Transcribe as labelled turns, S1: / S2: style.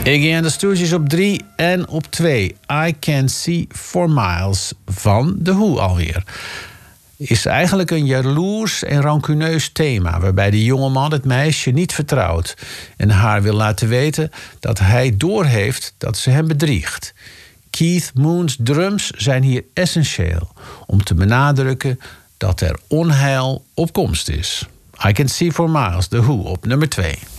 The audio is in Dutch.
S1: Iggy and the Stooges op 3 en op 2. I Can See for Miles van The Who alweer. Is eigenlijk een jaloers en rancuneus thema, waarbij de jongeman het meisje niet vertrouwt en haar wil laten weten dat hij doorheeft dat ze hem bedriegt. Keith Moon's drums zijn hier essentieel om te benadrukken dat er onheil op komst is. I Can See for Miles, The Who op nummer 2.